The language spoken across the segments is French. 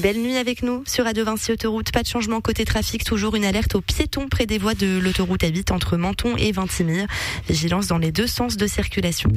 Belle nuit avec nous sur Radio Vinci Autoroute. Pas de changement côté trafic, toujours une alerte aux piétons près des voies de l'autoroute A8 entre Menton et Vintimille. Vigilance dans les deux sens de circulation.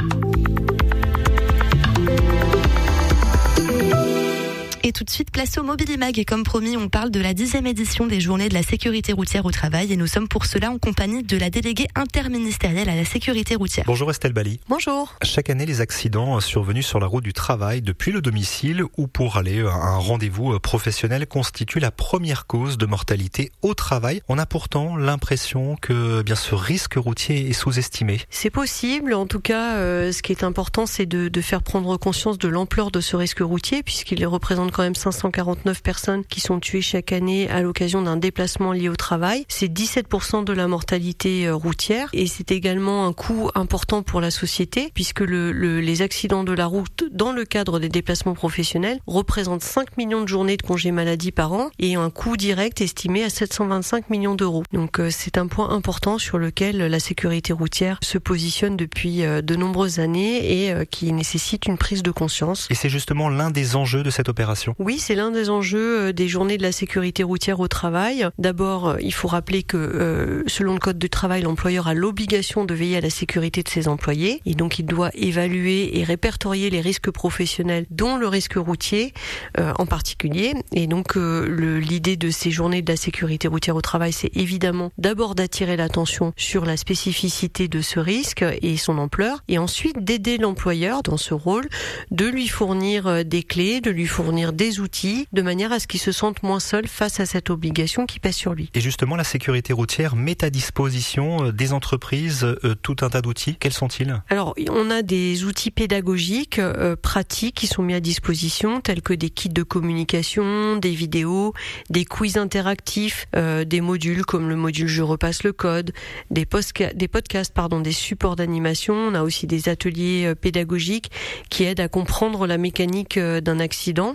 Et tout de suite, place au Mobilimag. Et comme promis, on parle de la 10e édition des Journées de la sécurité routière au travail. Et nous sommes pour cela en compagnie de la déléguée interministérielle à la sécurité routière. Bonjour Estelle Bali. Bonjour. Chaque année, les accidents survenus sur la route du travail, depuis le domicile ou pour aller à un rendez-vous professionnel, constituent la première cause de mortalité au travail. On a pourtant l'impression que ce risque routier est sous-estimé. C'est possible. En tout cas, ce qui est important, c'est de faire prendre conscience de l'ampleur de ce risque routier, puisqu'il représente quand même 549 personnes qui sont tuées chaque année à l'occasion d'un déplacement lié au travail. C'est 17% de la mortalité routière et c'est également un coût important pour la société puisque les accidents de la route dans le cadre des déplacements professionnels représentent 5 millions de journées de congés maladie par an et un coût direct estimé à 725 millions d'euros. Donc c'est un point important sur lequel la sécurité routière se positionne depuis de nombreuses années et qui nécessite une prise de conscience. Et c'est justement l'un des enjeux de cette opération. Oui, c'est l'un des enjeux des journées de la sécurité routière au travail. D'abord, il faut rappeler que selon le Code du travail, l'employeur a l'obligation de veiller à la sécurité de ses employés et donc il doit évaluer et répertorier les risques professionnels, dont le risque routier en particulier. Et donc l'idée de ces journées de la sécurité routière au travail, c'est évidemment d'abord d'attirer l'attention sur la spécificité de ce risque et son ampleur, et ensuite d'aider l'employeur dans ce rôle, de lui fournir des clés, de lui fournir des outils, de manière à ce qu'il se sente moins seul face à cette obligation qui pèse sur lui. Et justement, la sécurité routière met à disposition des entreprises tout un tas d'outils. Quels sont-ils ? Alors, on a des outils pédagogiques, pratiques qui sont mis à disposition, tels que des kits de communication, des vidéos, des quiz interactifs, des modules comme le module Je repasse le code, des podcasts, des supports d'animation. On a aussi des ateliers pédagogiques qui aident à comprendre la mécanique d'un accident.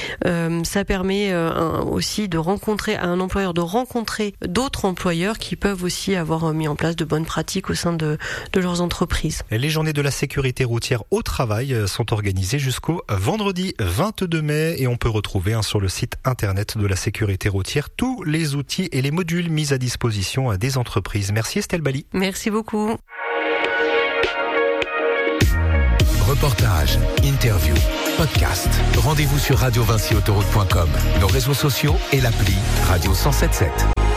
Ça permet aussi de rencontrer à un employeur de rencontrer d'autres employeurs qui peuvent aussi avoir mis en place de bonnes pratiques au sein de leurs entreprises. Les journées de la sécurité routière au travail sont organisées jusqu'au vendredi 22 mai et on peut retrouver sur le site internet de la sécurité routière tous les outils et les modules mis à disposition des entreprises. Merci Estelle Bali. Merci beaucoup. Reportage, interview, podcast. Rendez-vous sur radiovinciautoroute.com, nos réseaux sociaux et l'appli Radio 107.7.